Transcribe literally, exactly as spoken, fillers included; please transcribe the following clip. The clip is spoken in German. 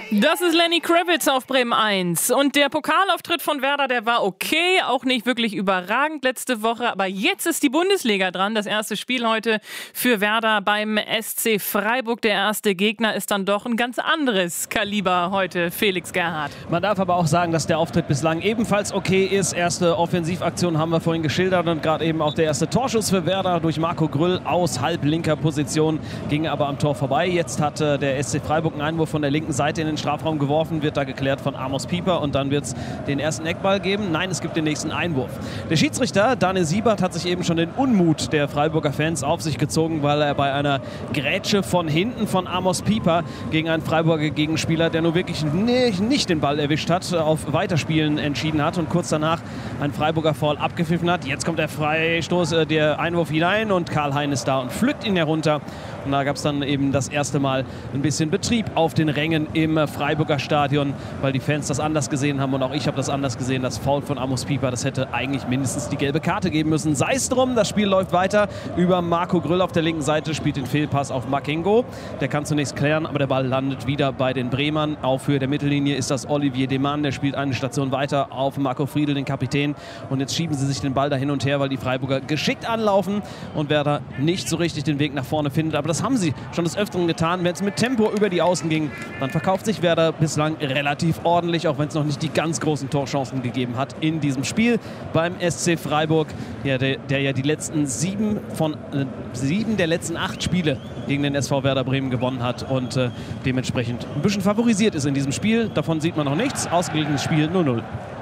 Das ist Lenny Kravitz auf Bremen eins. Und der Pokalauftritt von Werder, der war okay, auch nicht wirklich überragend letzte Woche. Aber jetzt ist die Bundesliga dran. Das erste Spiel heute für Werder beim S C Freiburg. Der erste Gegner ist dann doch ein ganz anderes Kaliber heute, Felix Gerhardt. Man darf aber auch sagen, dass der Auftritt bislang ebenfalls okay ist. Erste Offensivaktion haben wir vorhin geschildert und gerade eben auch der erste Torschuss für Werder durch Marco Grüll aus halblinker Position, ging aber am Tor vorbei. Jetzt hat äh, der S C Freiburg einen Einwurf von der linken Seite in den Strafraum geworfen, wird da geklärt von Amos Pieper und dann wird es den ersten Eckball geben. Nein, es gibt den nächsten Einwurf. Der Schiedsrichter Daniel Siebert hat sich eben schon den Unmut der Freiburger Fans auf sich gezogen, weil er bei einer Grätsche von hinten von Amos Pieper gegen einen Freiburger Gegenspieler, der nur wirklich nicht, nicht den Ball erwischt hat, auf Weiterspielen entschieden hat und kurz danach ein Freiburger Foul abgepfiffen hat. Jetzt kommt der Freistoß, äh, der Einwurf hinein und Karl-Hein ist da und pflückt ihn herunter. Und da gab es dann eben das erste Mal ein bisschen Betrieb auf den Rängen im Freiburger Stadion, weil die Fans das anders gesehen haben und auch ich habe das anders gesehen. Das Foul von Amos Pieper, das hätte eigentlich mindestens die gelbe Karte geben müssen. Sei es drum, das Spiel läuft weiter. Über Marco Grüll auf der linken Seite spielt den Fehlpass auf Makengo. Der kann zunächst klären, aber der Ball landet wieder bei den Bremern. Auf Höhe der Mittellinie ist das Olivier Demann, der spielt eine Station weiter auf Marco Friedl, den Kapitän. Und jetzt schieben sie sich den Ball da hin und her, weil die Freiburger geschickt anlaufen und Werder nicht so richtig den Weg nach vorne findet. Aber das haben sie schon des Öfteren getan. Wenn es mit Tempo über die Außen ging, dann verkauft sich Werder bislang relativ ordentlich, auch wenn es noch nicht die ganz großen Torchancen gegeben hat in diesem Spiel beim S C Freiburg, ja, der, der ja die letzten sieben von äh, sieben der letzten acht Spiele gegen den S V Werder Bremen gewonnen hat und äh, dementsprechend ein bisschen favorisiert ist in diesem Spiel. Davon sieht man noch nichts. Ausgeglichenes Spiel null null.